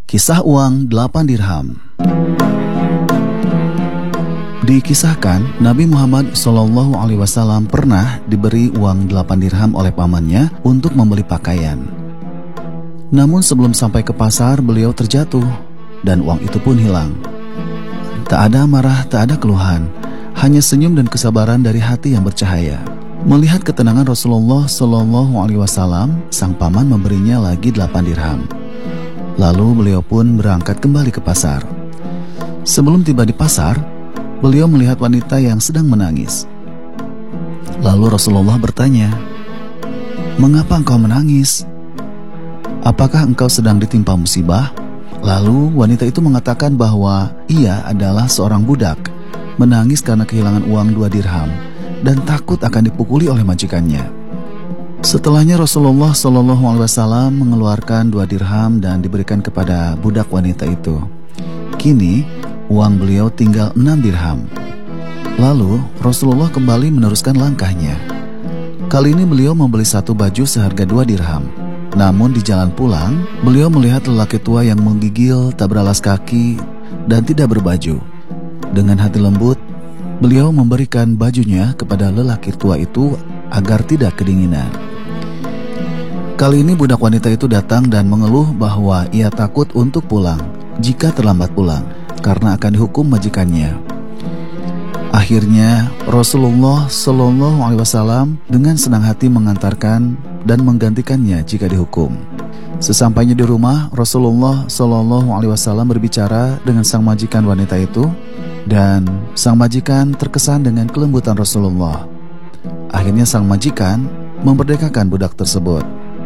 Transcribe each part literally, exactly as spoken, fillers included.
Kisah uang delapan dirham. Dikisahkan Nabi Muhammad shallallahu alaihi wasallam pernah diberi uang delapan dirham oleh pamannya untuk membeli pakaian. Namun sebelum sampai ke pasar beliau terjatuh dan uang itu pun hilang. Tak ada marah, tak ada keluhan, hanya senyum dan kesabaran dari hati yang bercahaya. Melihat ketenangan Rasulullah shallallahu alaihi wasallam, sang paman memberinya lagi delapan dirham. Lalu beliau pun berangkat kembali ke pasar. Sebelum tiba di pasar, beliau melihat wanita yang sedang menangis. Lalu Rasulullah bertanya, "Mengapa engkau menangis? Apakah engkau sedang ditimpa musibah?" Lalu wanita itu mengatakan bahwa ia adalah seorang budak, menangis karena kehilangan uang dua dirham dan takut akan dipukuli oleh majikannya. Setelahnya Rasulullah shallallahu alaihi wasallam mengeluarkan dua dirham dan diberikan kepada budak wanita itu. Kini uang beliau tinggal enam dirham. Lalu Rasulullah kembali meneruskan langkahnya. Kali ini beliau membeli satu baju seharga dua dirham. Namun di jalan pulang, beliau melihat lelaki tua yang menggigil, tak beralas kaki, dan tidak berbaju. Dengan hati lembut, beliau memberikan bajunya kepada lelaki tua itu agar tidak kedinginan. Kali ini budak wanita itu datang dan mengeluh bahwa ia takut untuk pulang jika terlambat pulang karena akan dihukum majikannya. Akhirnya Rasulullah shallallahu alaihi wasallam dengan senang hati mengantarkan dan menggantikannya jika dihukum. Sesampainya di rumah, Rasulullah shallallahu alaihi wasallam berbicara dengan sang majikan wanita itu, dan sang majikan terkesan dengan kelembutan Rasulullah. Akhirnya sang majikan memerdekakan budak tersebut.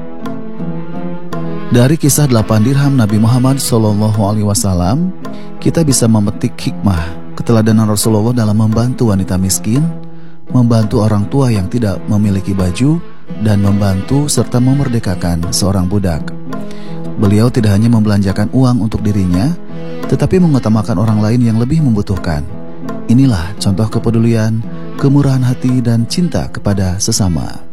Dari kisah delapan dirham Nabi Muhammad shallallahu alaihi wasallam, kita bisa memetik hikmah keteladanan Rasulullah dalam membantu wanita miskin, membantu orang tua yang tidak memiliki baju, dan membantu serta memerdekakan seorang budak. Beliau tidak hanya membelanjakan uang untuk dirinya, tetapi mengutamakan orang lain yang lebih membutuhkan. Inilah contoh kepedulian, kemurahan hati, dan cinta kepada sesama.